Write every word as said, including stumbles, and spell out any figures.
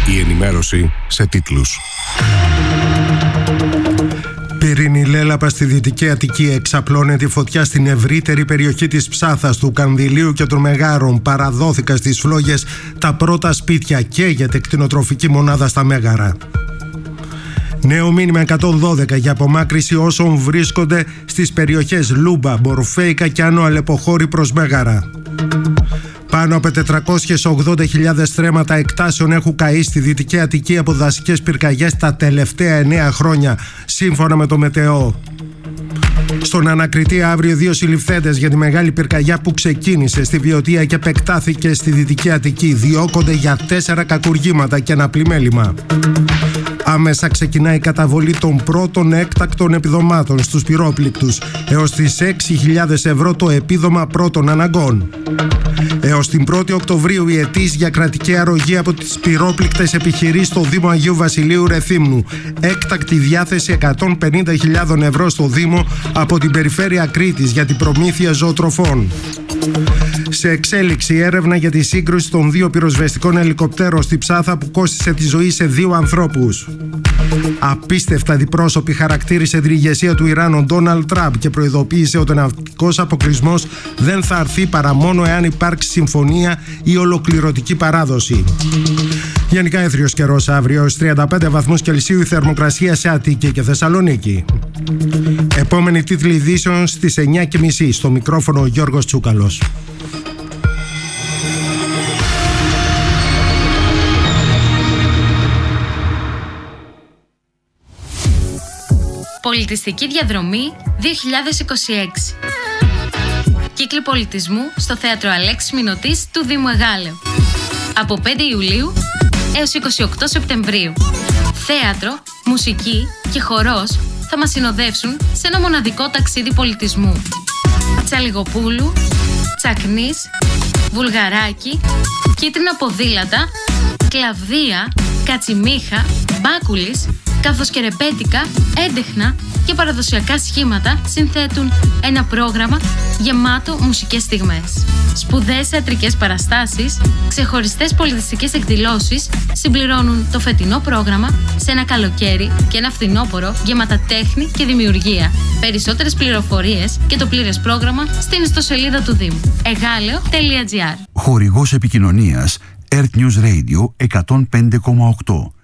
Η ενημέρωση σε τίτλους. Πυρηνή λέλαπα στη Δυτική Αττική, εξαπλώνεται η φωτιά στην ευρύτερη περιοχή της Ψάθας, του Κανδυλίου και των Μεγάρων. Παραδόθηκαν στις φλόγες τα πρώτα σπίτια, καίγεται κτηνοτροφική μονάδα στα Μέγαρα. Νέο μήνυμα εκατόν δώδεκα για απομάκρυση όσων βρίσκονται στις περιοχές Λούμπα, Μπορφέικα και Άνω Αλεποχώρη προς Μέγαρα. Πάνω από τετρακόσιες ογδόντα χιλιάδες στρέμματα εκτάσεων έχουν καεί στη Δυτική Αττική από δασικές πυρκαγιές τα τελευταία εννέα χρόνια, σύμφωνα με το Μετεό. Στον ανακριτή αύριο δύο συλληφθέντες για τη μεγάλη πυρκαγιά που ξεκίνησε στη Βιωτία και επεκτάθηκε στη Δυτική Αττική. Διώκονται για τέσσερα κακουργήματα και ένα πλημέλημα. Άμεσα ξεκινάει η καταβολή των πρώτων έκτακτων επιδομάτων στους πυρόπληκτους. Έως τις έξι χιλιάδες ευρώ το επίδομα πρώτων αναγκών. Έως την πρώτη Οκτωβρίου η αιτής για κρατική αρρωγή από τις πυρόπληκτες επιχειρήσεις στο Δήμο Αγίου Βασιλείου Ρεθύμνου. Έκτακτη διάθεση εκατόν πενήντα χιλιάδες ευρώ στο Δήμο από την Περιφέρεια Κρήτης για την προμήθεια ζωοτροφών. Σε εξέλιξη έρευνα για τη σύγκρουση των δύο πυροσβεστικών ελικοπτέρων στη Ψάθα που κόστισε τη ζωή σε δύο ανθρώπους. Απίστευτα διπρόσωπη χαρακτήρισε την ηγεσία του Ιράν ο Ντόναλντ Τραμπ και προειδοποίησε ότι ο ναυτικός αποκλεισμός δεν θα έρθει παρά μόνο εάν υπάρξει συμφωνία ή ολοκληρωτική παράδοση. Γενικά έθριος καιρός αύριο, στους τριάντα πέντε βαθμούς Κελσίου η θερμοκρασία σε Αττική και Θεσσαλονίκη. Επόμενη τίτλη ειδήσεων στις εννιά και μισή. Στο μικρόφωνο ο Γιώργος Τσούκαλος. Πολιτιστική διαδρομή δύο χιλιάδες είκοσι έξι. Κύκλοι πολιτισμού στο Θέατρο Αλέξης Μηνωτής του Δήμου Εγάλεω. Από πέντε Ιουλίου έως είκοσι οκτώ Σεπτεμβρίου. Θέατρο, μουσική και χορός θα μας συνοδεύσουν σε ένα μοναδικό ταξίδι πολιτισμού. Τσαλιγοπούλου, Τσακνής, Βουλγαράκι, Κίτρινα ποδήλατα, Κλαβδία, Κατσιμίχα, Μπάκουλης, καθώς και ρεμπέτικα, έντεχνα και παραδοσιακά σχήματα συνθέτουν ένα πρόγραμμα γεμάτο μουσικές στιγμές. Σπουδαίες θεατρικές παραστάσεις, ξεχωριστές πολιτιστικές εκδηλώσεις συμπληρώνουν το φετινό πρόγραμμα σε ένα καλοκαίρι και ένα φθινόπωρο γεμάτα τέχνη και δημιουργία. Περισσότερες πληροφορίες και το πλήρες πρόγραμμα στην ιστοσελίδα του Δήμου εγάλεο τελεία τζι άρ. Χορηγός επικοινωνίας Earth News Radio εκατόν πέντε κόμμα οκτώ.